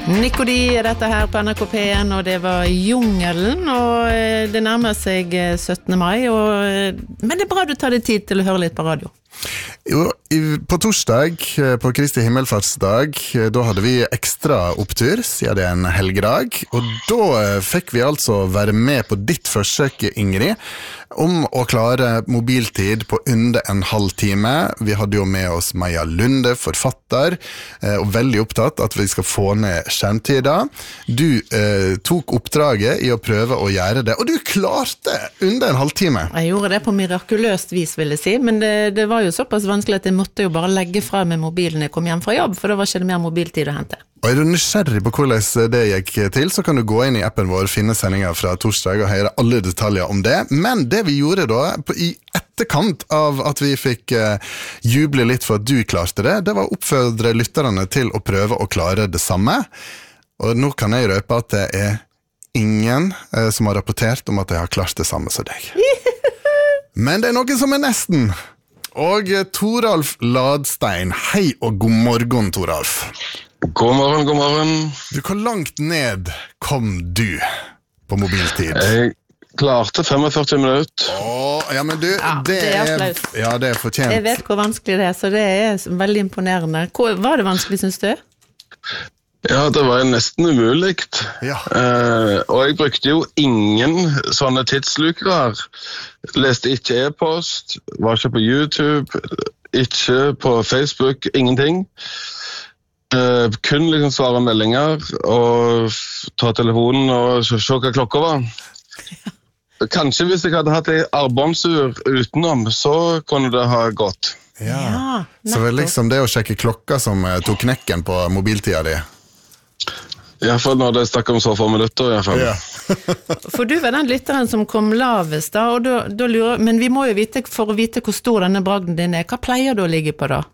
Nikodi dette her på NRK P1, og det var Jungelen, og det nærmer seg 17. mai, men det bra du tar deg tid til å høre litt på radio. Jo, på torsdag, på Kristi himmelfartsdag, da hadde vi ekstra opptur, siden det en helgedag, og da fikk vi altså være med på ditt forsøk, Ingrid, om å klare mobiltid på under en halv time. Vi hadde jo med oss Maja Lunde, forfatter, og veldig opptatt at vi skal få ned skjermtida. Du tok oppdraget i å prøve å gjøre det, og du klarte under en halvtime. Jeg gjorde det på mirakuløst vis, vil jeg si, men det var jo såpass vanskelig at jeg måtte jo bare legge fra med mobilen når jeg kom hjem fra jobb, for da var ikke det mer mobiltid å hente. Og er du nysgjerrig på hvordan det gikk til, så kan du gå inn i appen vår, finne sendinger fra torsdag og høre alle detaljer om det. Men det vi gjorde da, i etterkant av at vi fikk juble litt for at du klarte det, det var å oppfordre lytterne til å prøve å klare det samme. Og nå kan jeg røpe at det er ingen som har rapportert om at jeg har klart det samme som deg. Men det er noe som er nesten. Og Toralf Ladstein, hei og god morgen, Toralf. God morgen, god morgen. Du, hvor langt ned kom du på mobiltid? Jeg klarte 45 minutter. Ja, men du, det er applaus. Ja, det er fortjent. Jeg vet hvor vanskelig det er, så det er veldig imponerende. Var det vanskelig, synes du? Ja, det var nesten umuligt. Ja. Og jeg brukte jo ingen sånne tidslukere. Leste ikke e-post, var ikke på YouTube, ikke på Facebook, ingenting. Kun liksom svare meldinger og ta telefonen og se hva klokka var. Kanskje hvis jeg hadde hatt en armbåndsur utenom, så kunne det ha gått. Ja, så det var liksom det å sjekke klokka som tok knekken på mobiltida di. I hvert fall når det snakker om så få minutter, i hvert fall. Ja. For du var den lytteren som kom lavest da, og da lurer, men vi må jo vite, for å vite hvor stor denne bragden din er, hva pleier du å ligge på da?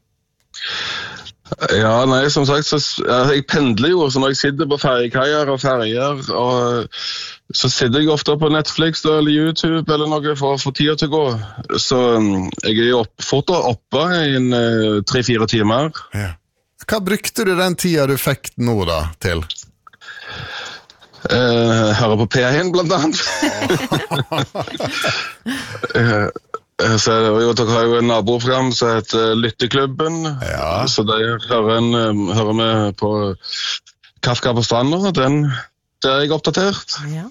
Ja, nei, som sagt, jeg pendler jo, så når jeg sitter på ferjekaier og ferjer, og så sitter jeg ofte på Netflix eller YouTube eller noe for å få tida til å gå. Så jeg er jo fort oppe i 3-4 timer. Ja. Hva brukte du den tida du fikk nå da til? Hører på P1 blant annet. Så dere har jo en naboprogram som heter Lytteklubben. Ja. Så der hører vi på Kafka på stranden, den der er jeg oppdatert. Ja.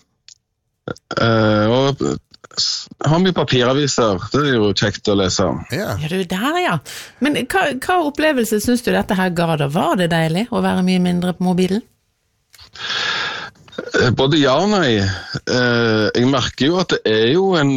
Og har mye papiraviser, det er jo kjekt å lese. Ja. Ja, du der, ja. Men hva opplevelse synes du dette her ga da? Var det deilig å være mye mindre på mobilen? Både ja og nei. Jeg merker jo at det er jo en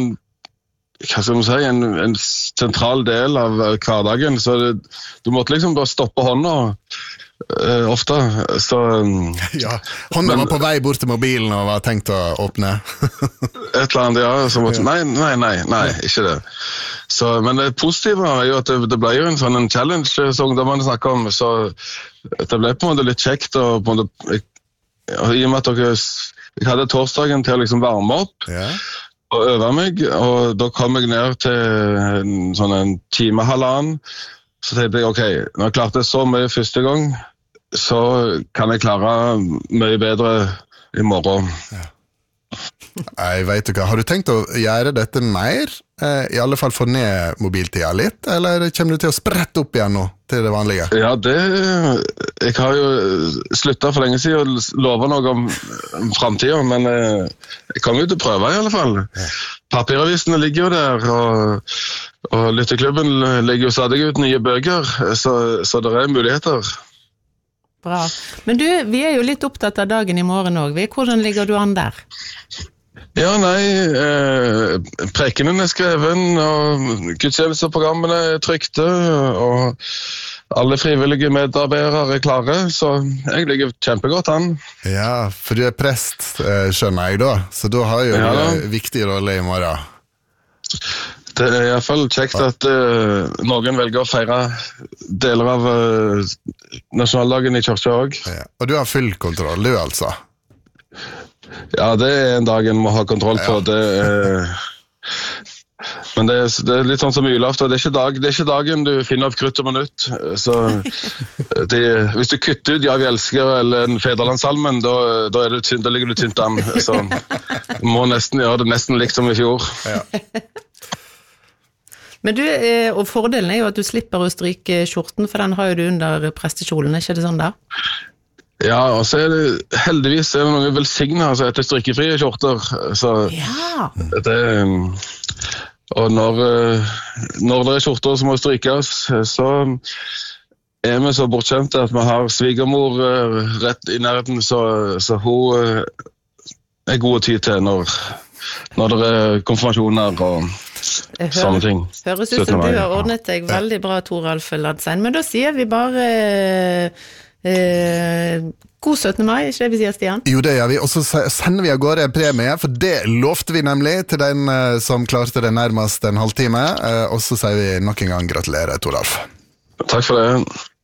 sentral del av hverdagen, så du måtte liksom bare stoppe hånda ofte. Så, ja, hånda var på vei bort til mobilen og var tenkt å åpne. Et eller annet, ja. Så måtte, nei, ikke det. Så, men det positive er jo at det ble jo en challenge som ungdommene snakker om, så det ble på en måte litt kjekt, og på en måte, i og med at jeg hadde torsdagen til å liksom varme opp, Ja. og øve meg, og da kom jeg ned til en time, halvannen, så tenkte jeg, ok, når jeg klarte så mye første gang, så kan jeg klare mye bedre i morgen. Ja. Jeg vet ikke, har du tenkt å gjøre dette mer? I alle fall få ned mobiltida litt, eller kommer du til å sprette opp igjen nå til det vanlige? Ja, jeg har jo sluttet for lenge siden å love noe om fremtiden, men jeg kommer jo til å prøve i alle fall. Ja. Papiravisene ligger jo der, og Lytteklubben legger jo stadig ut nye bøker, så det er muligheter. Bra. Men du, vi er jo litt opptatt av dagen i morgen også. Hvordan ligger du an der? Ja, nei, prekenen er skreven, og gudstjenesteprogrammene er trykte, og alle frivillige medarbeidere er klare, så jeg ligger kjempegodt an. Ja, for du er prest, skjønner jeg da, så da har jo en viktig rolle i morgen. Det er i hvert fall kjekt at noen velger å feire deler av nasjonaldagen i kirka også. Ja. Og du har full kontroll, du altså? Ja, det er en dag en må ha kontroll på. Men det er litt sånn som julaften, det er ikke dagen du finner opp krutt og minutt. Så hvis du kutter ut Ja, vi elsker eller en Federlandssalmen, da ligger du tynt an. Så må nesten gjøre det nesten likt som i fjor. Ja. Men og fordelen jo at du slipper å stryke skjorten, for den har jo du under prestekjolen, ikke det sånn da? Ja, og så det heldigvis noen velsigner etter strikkefrie skjorter. Så ja. Og når det skjorter som må strykes, så vi så bortskjemte at vi har svigermor rett i nærheten, så hun god tid til når det konfirmasjoner og sånne ting. Høres ut som du har ordnet deg veldig bra, Toralf Ladsein. Men da sier vi bare god 17. mai, ikke det vi sier, Stian? Jo, det gjør vi, og så sender vi av gårde premie, for det lovte vi nemlig til den som klarte det nærmest en halvtime, og så sier vi nok en gang gratulerer, Toralf. Takk for det.